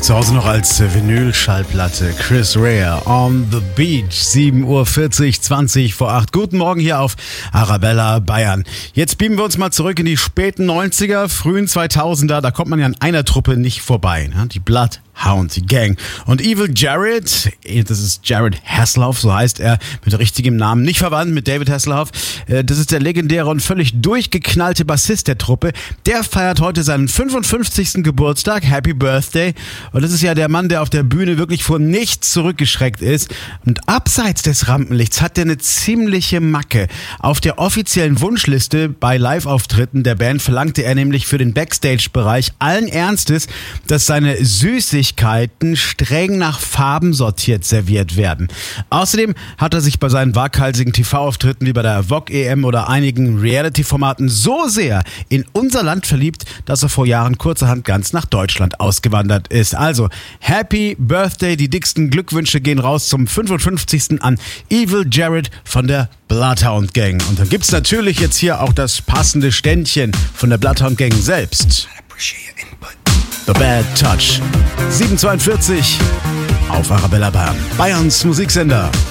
Zu Hause noch als Vinyl-Schallplatte. Chris Rea, On the Beach, 7:40 Uhr, 20 vor 8. Guten Morgen hier auf Arabella Bayern. Jetzt beamen wir uns mal zurück in die späten 90er, frühen 2000er. Da kommt man ja an einer Truppe nicht vorbei, ne? Die Bloodhound Gang. Und Evil Jared, das ist Jared Hasselhoff, so heißt er mit richtigem Namen, nicht verwandt mit David Hasselhoff. Das ist der legendäre und völlig durchgeknallte Bassist der Truppe. Der feiert heute seinen 55. Geburtstag. Happy Birthday. Und das ist ja der Mann, der auf der Bühne wirklich vor nichts zurückgeschreckt ist. Und abseits des Rampenlichts hat er eine ziemliche Macke. Auf der offiziellen Wunschliste bei Live-Auftritten der Band verlangte er nämlich für den Backstage-Bereich allen Ernstes, dass seine Süßigkeiten streng nach Farben sortiert serviert werden. Außerdem hat er sich bei seinen waghalsigen TV-Auftritten wie bei der Vogue EM oder einigen Reality-Formaten so sehr in unser Land verliebt, dass er vor Jahren kurzerhand ganz nach Deutschland ausgewandert ist. Also, Happy Birthday, die dicksten Glückwünsche gehen raus zum 55. an Evil Jared von der Bloodhound Gang. Und dann gibt's natürlich jetzt hier auch das passende Ständchen von der Bloodhound Gang selbst. The Bad Touch. 7:42 auf Arabella Bayern. Bayerns Musiksender.